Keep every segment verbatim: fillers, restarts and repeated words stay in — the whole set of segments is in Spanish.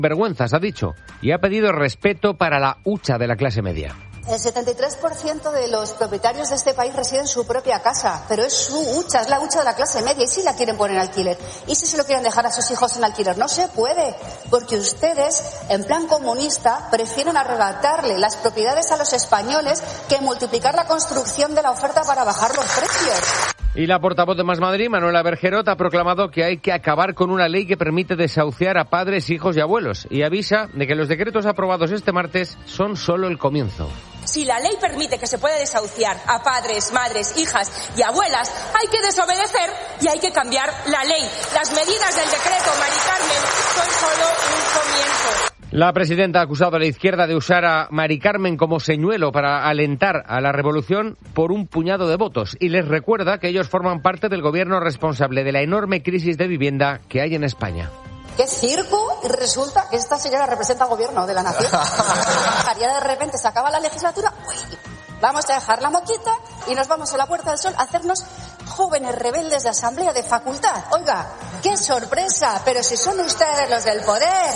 Vergüenzas, ha dicho, y ha pedido respeto para la hucha de la clase media. El setenta y tres por ciento de los propietarios de este país residen en su propia casa, pero es su hucha, es la hucha de la clase media, y si la quieren poner en alquiler, y si se lo quieren dejar a sus hijos en alquiler, no se puede, porque ustedes, en plan comunista, prefieren arrebatarle las propiedades a los españoles que multiplicar la construcción de la oferta para bajar los precios. Y la portavoz de Más Madrid, Manuela Bergerot, ha proclamado que hay que acabar con una ley que permite desahuciar a padres, hijos y abuelos, y avisa de que los decretos aprobados este martes son solo el comienzo. Si la ley permite que se pueda desahuciar a padres, madres, hijas y abuelas, hay que desobedecer y hay que cambiar la ley. Las medidas del decreto, Mari Carmen, son solo un comienzo. La presidenta ha acusado a la izquierda de usar a Mari Carmen como señuelo para alentar a la revolución por un puñado de votos, y les recuerda que ellos forman parte del gobierno responsable de la enorme crisis de vivienda que hay en España. ¡Qué circo! Y resulta que esta señora representa al gobierno de la nación. Y de repente se acaba la legislatura. Uy, vamos a dejar la moquita y nos vamos a la Puerta del Sol a hacernos jóvenes rebeldes de asamblea de facultad. Oiga, ¡qué sorpresa! Pero si son ustedes los del poder.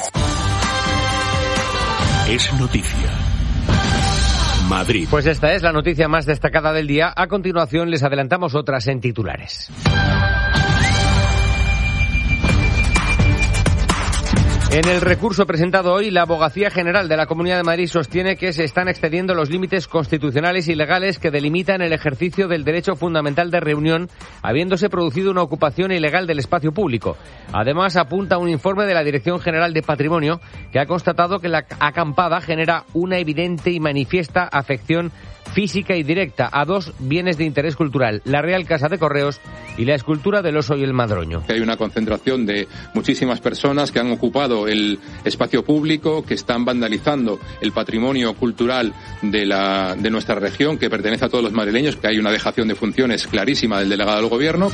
Es noticia. Madrid. Pues esta es la noticia más destacada del día. A continuación les adelantamos otras en titulares. En el recurso presentado hoy, la Abogacía General de la Comunidad de Madrid sostiene que se están excediendo los límites constitucionales y legales que delimitan el ejercicio del derecho fundamental de reunión, habiéndose producido una ocupación ilegal del espacio público. Además, apunta un informe de la Dirección General de Patrimonio que ha constatado que la acampada genera una evidente y manifiesta afección física y directa a dos bienes de interés cultural, la Real Casa de Correos y la escultura del oso y el madroño. Hay una concentración de muchísimas personas que han ocupado el espacio público, que están vandalizando el patrimonio cultural de, la, de nuestra región, que pertenece a todos los madrileños, que hay una dejación de funciones clarísima del delegado del Gobierno.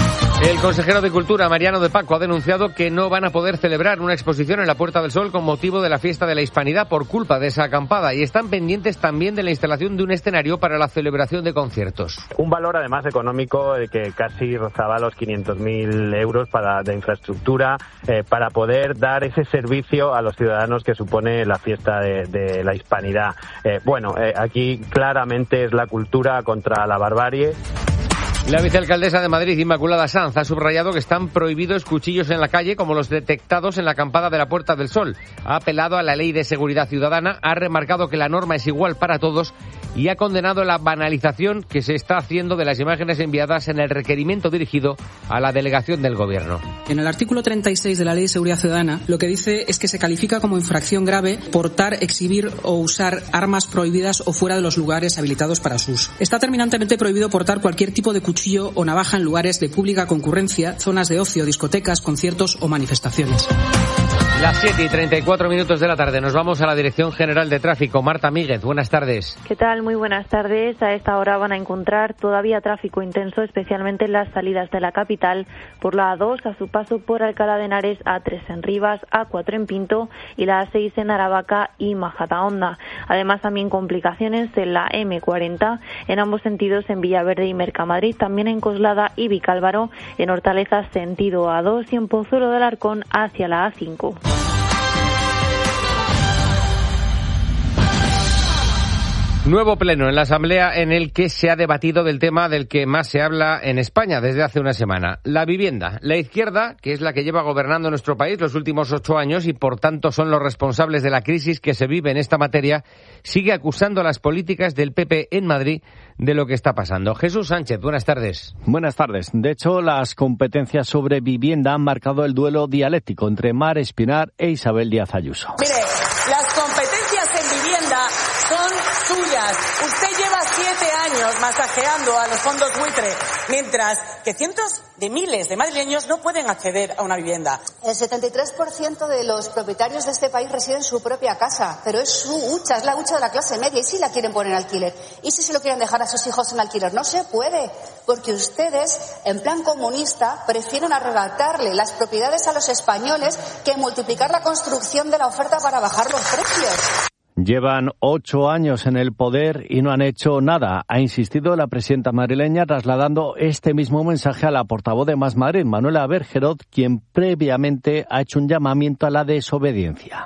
El consejero de Cultura, Mariano de Paco, ha denunciado que no van a poder celebrar una exposición en la Puerta del Sol con motivo de la Fiesta de la Hispanidad por culpa de esa acampada, y están pendientes también de la instalación de un escenario para la celebración de conciertos. Un valor además económico que casi rozaba los quinientos mil euros para, de infraestructura eh, para poder dar ese servicio a los ciudadanos que supone la Fiesta de, de la Hispanidad. Eh, bueno, eh, aquí claramente es la cultura contra la barbarie. La vicealcaldesa de Madrid, Inmaculada Sanz, ha subrayado que están prohibidos cuchillos en la calle como los detectados en la acampada de la Puerta del Sol. Ha apelado a la Ley de Seguridad Ciudadana, ha remarcado que la norma es igual para todos y ha condenado la banalización que se está haciendo de las imágenes enviadas en el requerimiento dirigido a la delegación del Gobierno. En el artículo treinta y seis de la Ley de Seguridad Ciudadana lo que dice es que se califica como infracción grave portar, exhibir o usar armas prohibidas o fuera de los lugares habilitados para su uso. Está terminantemente prohibido portar cualquier tipo de cuchillo o navaja en lugares de pública concurrencia, zonas de ocio, discotecas, conciertos o manifestaciones. Las siete y treinta y cuatro minutos de la tarde. Nos vamos a la Dirección General de Tráfico. Marta Míguez, buenas tardes. ¿Qué tal? Muy buenas tardes. A esta hora van a encontrar todavía tráfico intenso, especialmente en las salidas de la capital, por la A dos a su paso por Alcalá de Henares, A tres en Rivas, A cuatro en Pinto y la A seis en Aravaca y Majadahonda. Además, también complicaciones en la eme cuarenta, en ambos sentidos en Villaverde y Mercamadrid, también en Coslada y Vicálvaro, en Hortaleza sentido A dos y en Pozuelo del Arcón hacia la A cinco. Nuevo pleno en la Asamblea en el que se ha debatido del tema del que más se habla en España desde hace una semana, la vivienda. La izquierda, que es la que lleva gobernando nuestro país los últimos ocho años y por tanto son los responsables de la crisis que se vive en esta materia, sigue acusando a las políticas del P P en Madrid de lo que está pasando. Jesús Sánchez, buenas tardes. Buenas tardes. De hecho, las competencias sobre vivienda han marcado el duelo dialéctico entre Mar Espinar e Isabel Díaz Ayuso. Mire, las competencias en vivienda son suyas. Usted lleva siete años masajeando a los fondos buitre, mientras que cientos de miles de madrileños no pueden acceder a una vivienda. El setenta y tres por ciento de los propietarios de este país residen en su propia casa, pero es su hucha, es la hucha de la clase media, y si la quieren poner en alquiler, y si se lo quieren dejar a sus hijos en alquiler, no se puede, porque ustedes, en plan comunista, prefieren arrebatarle las propiedades a los españoles que multiplicar la construcción de la oferta para bajar los precios. Llevan ocho años en el poder y no han hecho nada, ha insistido la presidenta madrileña, trasladando este mismo mensaje a la portavoz de Más Madrid, Manuela Bergerot, quien previamente ha hecho un llamamiento a la desobediencia.